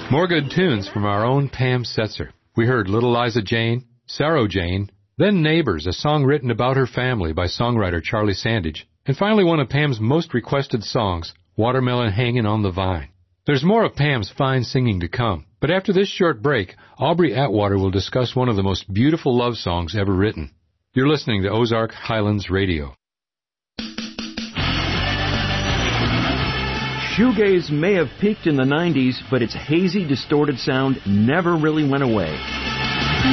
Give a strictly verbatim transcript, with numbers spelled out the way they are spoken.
More good tunes from our own Pam Setzer. We heard Little Liza Jane, Sarah Jane, then Neighbors, a song written about her family by songwriter Charlie Sandage, and finally one of Pam's most requested songs, Watermelon Hanging on the Vine. There's more of Pam's fine singing to come, but after this short break, Aubrey Atwater will discuss one of the most beautiful love songs ever written. You're listening to Ozark Highlands Radio. Shoegaze may have peaked in the nineties, but its hazy, distorted sound never really went away.